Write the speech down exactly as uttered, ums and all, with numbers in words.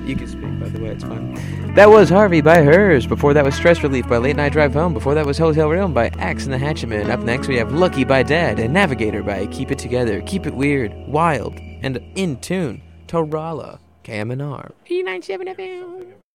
You can speak, by the way, it's fine. That was Harvey by Hers. Before that was Stress Relief by Late Night Drive Home. Before that was Hotel Room by Axe and the Hatchetman. Up next we have Lucky by Dad and Navigator by Keep It Together, Keep It Weird, Wild, and In Tune, Torala, K M N R, E ninety-seven F M.